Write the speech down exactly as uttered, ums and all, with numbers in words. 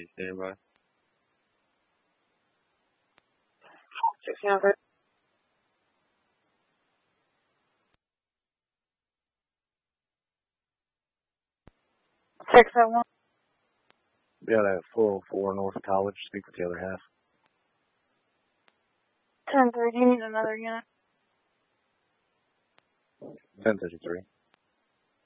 County, standby. six hundred. six oh one. Yeah, that four oh four North College. Speak with the other half. ten three, do you need another unit? ten thirty-three.